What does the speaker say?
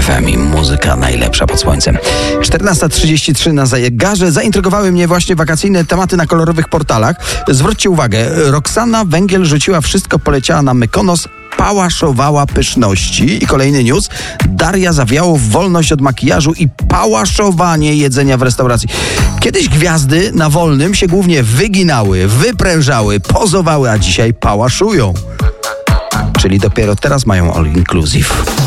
FM i muzyka najlepsza pod słońcem. 14:33 na zegarze. Zaintrygowały mnie właśnie wakacyjne tematy na kolorowych portalach. Zwróćcie uwagę, Roxana Węgiel rzuciła wszystko, poleciała na Mykonos, pałaszowała pyszności. I kolejny news. Daria zawiało w wolność od makijażu i pałaszowanie jedzenia w restauracji. Kiedyś gwiazdy na wolnym się głównie wyginały, wyprężały, pozowały, a dzisiaj pałaszują. Czyli dopiero teraz mają all inclusive.